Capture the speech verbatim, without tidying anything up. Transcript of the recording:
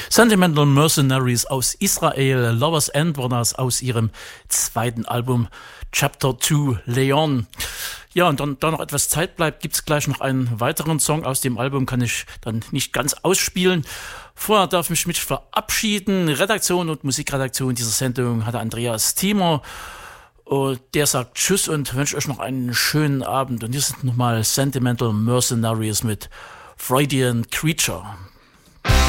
Sentimental Mercenaries aus Israel, Lovers End war das aus ihrem zweiten Album Chapter two Leon. Ja, und dann, da noch etwas Zeit bleibt, gibt's gleich noch einen weiteren Song aus dem Album, kann ich dann nicht ganz ausspielen. Vorher darf ich mich verabschieden. Redaktion und Musikredaktion dieser Sendung hatte Andreas Thiemer. Und der sagt Tschüss und wünsche euch noch einen schönen Abend. Und hier sind nochmal Sentimental Mercenaries mit Freudian Creature.